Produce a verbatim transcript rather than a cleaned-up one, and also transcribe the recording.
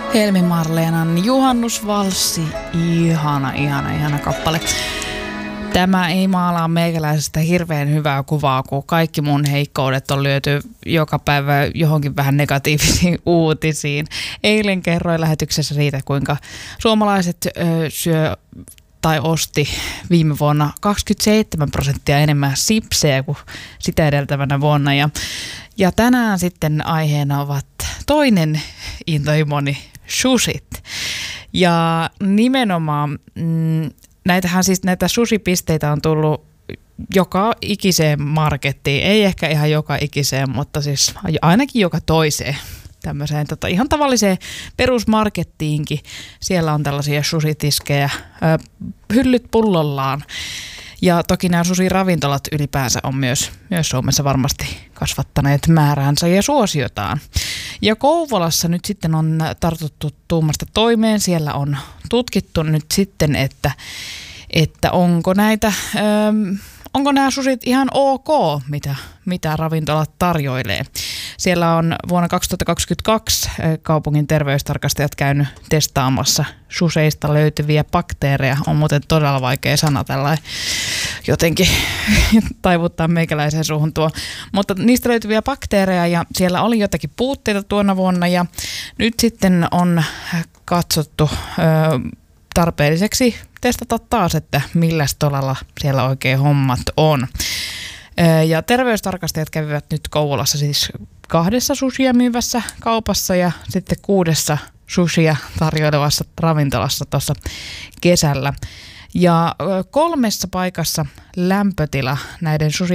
Helmi Marleenan juhannusvalssi, ihana, ihana, ihana kappale. Tämä ei maalaa meikäläisestä hirveän hyvää kuvaa, kun kaikki mun heikkoudet on lyöty joka päivä johonkin vähän negatiivisiin uutisiin. Eilen kerroin lähetyksessä siitä, kuinka suomalaiset ö, syö tai osti viime vuonna kaksikymmentäseitsemän prosenttia enemmän sipsejä kuin sitä edeltävänä vuonna. Ja, ja tänään sitten aiheena ovat toinen intohimoni, sushit. Ja nimenomaan mm, näitähän siis näitä sushi-pisteitä on tullut joka ikiseen markettiin. Ei ehkä ihan joka ikiseen, mutta siis ainakin joka toiseen. Tämmöiseen tota, ihan tavalliseen perusmarkettiinkin. Siellä on tällaisia sushi-tiskejä, ö, hyllyt pullollaan. Ja toki nämä sushi-ravintolat ylipäänsä on myös, myös Suomessa varmasti kasvattaneet määräänsä ja suosiotaan. Ja Kouvolassa nyt sitten on tartuttu tuumasta toimeen. Siellä on tutkittu nyt sitten, että, että onko näitä... Öö, Onko nämä susit ihan ok, mitä, mitä ravintolat tarjoilee? Siellä on vuonna kaksituhattakaksikymmentäkaksi kaupungin terveystarkastajat käynyt testaamassa suseista löytyviä bakteereja. On muuten todella vaikea sana tällainen jotenkin taivuttaa meikäläiseen suuhun tuo. Mutta niistä löytyviä bakteereja ja siellä oli jotakin puutteita tuona vuonna ja nyt sitten on katsottu... Öö, tarpeelliseksi testata taas, että milläs tolalla siellä oikein hommat on. Ja terveystarkastajat kävivät nyt Kouvolassa siis kahdessa sushia myyvässä kaupassa ja sitten kuudessa sushia tarjoilevassa ravintolassa tuossa kesällä. Ja kolmessa paikassa lämpötila näiden sushi